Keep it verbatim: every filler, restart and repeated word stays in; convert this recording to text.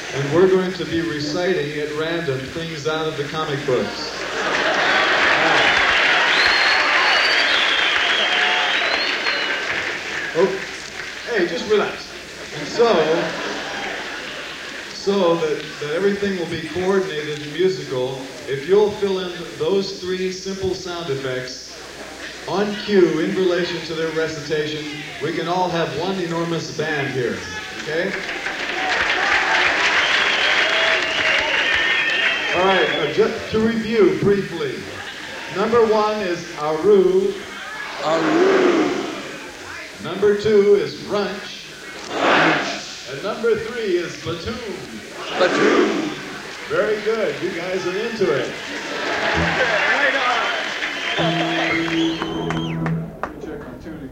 and we're going to be reciting at random things out of the comic books. Oh, hey, just relax. And so, so that, that everything will be coordinated and musical, if you'll fill in those three simple sound effects on cue in relation to their recitation, we can all have one enormous band here, okay? All right, uh, just to review briefly. Number one is Aru. Aru. Number two is Brunch. Brunch. And number three is Platoon. Platoon. Very good. You guys are into it. Right on. Check on tuning.